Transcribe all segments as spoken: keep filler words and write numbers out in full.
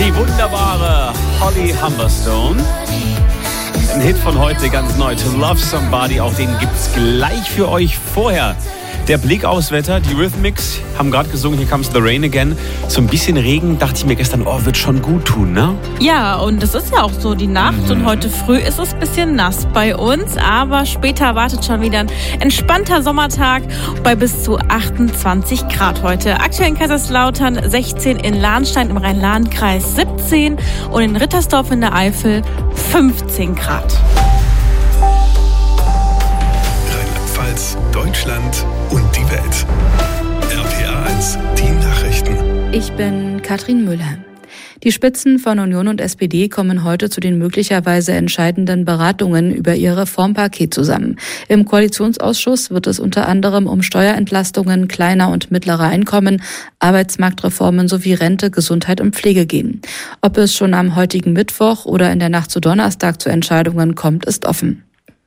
Die wunderbare Holly Humberstone. Ein Hit von heute, ganz neu, To Love Somebody. Auch den gibt's gleich für euch. Vorher der Blick aufs Wetter. Die Rhythmics haben gerade gesungen, Here Comes the Rain Again. So ein bisschen Regen, dachte ich mir gestern, oh, wird schon gut tun, ne? Ja, und es ist ja auch so die Nacht mhm. und heute früh ist es ein bisschen nass bei uns, aber später wartet schon wieder ein entspannter Sommertag bei bis zu achtundzwanzig Grad heute. Aktuell in Kaiserslautern sechzehn, in Lahnstein im Rhein-Lahn-Kreis siebzehn und in Rittersdorf in der Eifel fünfzehn Grad. Rheinland-Pfalz, Deutschland und die Welt. R P R eins, die Nachrichten. Ich bin Katrin Müller. Die Spitzen von Union und S P D kommen heute zu den möglicherweise entscheidenden Beratungen über ihr Reformpaket zusammen. Im Koalitionsausschuss wird es unter anderem um Steuerentlastungen kleiner und mittlerer Einkommen, Arbeitsmarktreformen sowie Rente, Gesundheit und Pflege gehen. Ob es schon am heutigen Mittwoch oder in der Nacht zu Donnerstag zu Entscheidungen kommt, ist offen.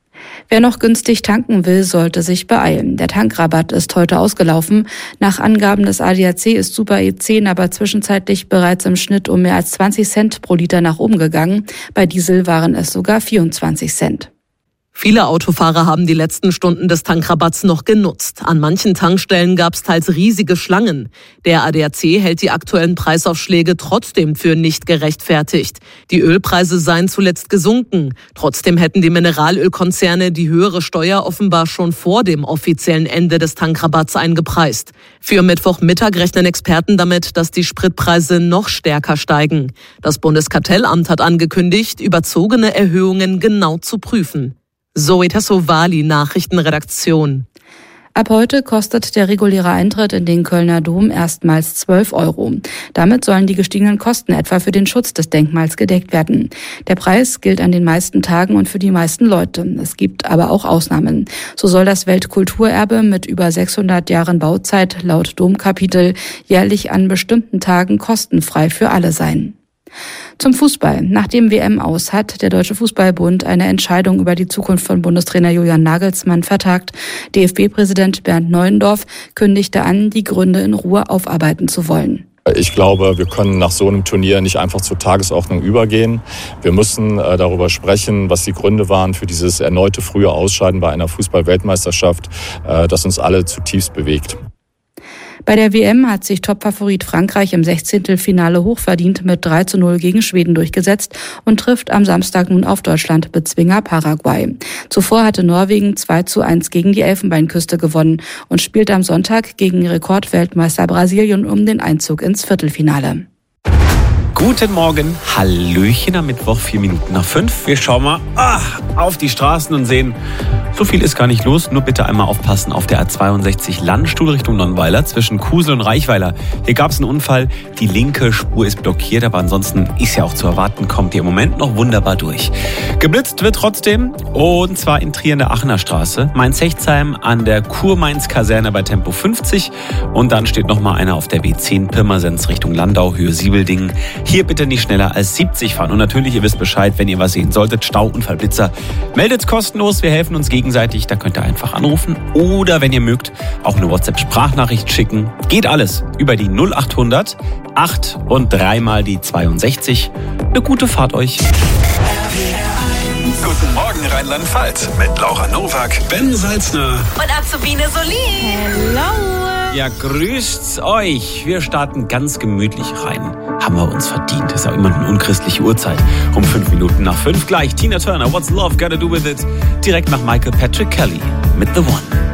Wer noch günstig tanken will, sollte sich beeilen. Der Tankrabatt ist heute ausgelaufen. Nach Angaben des A D A C ist Super E zehn aber zwischenzeitlich bereits im Schnitt um mehr als zwanzig Cent pro Liter nach oben gegangen. Bei Diesel waren es sogar vierundzwanzig Cent. Viele Autofahrer haben die letzten Stunden des Tankrabatts noch genutzt. An manchen Tankstellen gab es teils riesige Schlangen. Der A D A C hält die aktuellen Preisaufschläge trotzdem für nicht gerechtfertigt. Die Ölpreise seien zuletzt gesunken. Trotzdem hätten die Mineralölkonzerne die höhere Steuer offenbar schon vor dem offiziellen Ende des Tankrabatts eingepreist. Für Mittwochmittag rechnen Experten damit, dass die Spritpreise noch stärker steigen. Das Bundeskartellamt hat angekündigt, überzogene Erhöhungen genau zu prüfen. Zoe Tassovali, Nachrichtenredaktion. Ab heute kostet der reguläre Eintritt in den Kölner Dom erstmals zwölf Euro. Damit sollen die gestiegenen Kosten etwa für den Schutz des Denkmals gedeckt werden. Der Preis gilt an den meisten Tagen und für die meisten Leute. Es gibt aber auch Ausnahmen. So soll das Weltkulturerbe mit über sechshundert Jahren Bauzeit laut Domkapitel jährlich an bestimmten Tagen kostenfrei für alle sein. Zum Fußball. Nach dem W M-Aus hat der Deutsche Fußballbund eine Entscheidung über die Zukunft von Bundestrainer Julian Nagelsmann vertagt. D F B-Präsident Bernd Neuendorf kündigte an, die Gründe in Ruhe aufarbeiten zu wollen. Ich glaube, wir können nach so einem Turnier nicht einfach zur Tagesordnung übergehen. Wir müssen äh, darüber sprechen, was die Gründe waren für dieses erneute frühe Ausscheiden bei einer Fußball-Weltmeisterschaft, äh, das uns alle zutiefst bewegt. Bei der W M hat sich Topfavorit Frankreich im Sechzehntelfinale hochverdient mit drei zu null gegen Schweden durchgesetzt und trifft am Samstag nun auf Deutschland-Bezwinger Paraguay. Zuvor hatte Norwegen zwei zu eins gegen die Elfenbeinküste gewonnen und spielt am Sonntag gegen Rekordweltmeister Brasilien um den Einzug ins Viertelfinale. Guten Morgen, Hallöchen am Mittwoch, vier Minuten nach fünf. Wir schauen mal ah, auf die Straßen und sehen, so viel ist gar nicht los. Nur bitte einmal aufpassen auf der A zweiundsechzig Landstuhl Richtung Nonnweiler zwischen Kusel und Reichweiler. Hier gab es einen Unfall, die linke Spur ist blockiert, aber ansonsten ist ja auch zu erwarten, kommt ihr im Moment noch wunderbar durch. Geblitzt wird trotzdem, und zwar in Trier in der Aachener Straße, Mainz-Hechtsheim an der Kurmainz-Kaserne bei Tempo fünfzig und dann steht noch mal einer auf der B zehn Pirmasens Richtung Landau, Höhe Siebeldingen. Hier bitte nicht schneller als siebzig fahren. Und natürlich, ihr wisst Bescheid, wenn ihr was sehen solltet, Stau, Unfall, Blitzer, meldet's kostenlos. Wir helfen uns gegenseitig. Da könnt ihr einfach anrufen. Oder, wenn ihr mögt, auch eine WhatsApp-Sprachnachricht schicken. Geht alles über die null achthundert acht und dreimal die zweiundsechzig. Eine gute Fahrt euch. Guten Morgen Rheinland-Pfalz mit Laura Nowak, Ben Salzner Und Azubine Solin. Hello. Ja, grüßt's euch. Wir starten ganz gemütlich rein. Haben wir uns verdient. Das ist ja immer eine unchristliche Uhrzeit. Um fünf Minuten nach fünf gleich. Tina Turner, What's Love Gotta Do With It? Direkt nach Michael Patrick Kelly mit The One.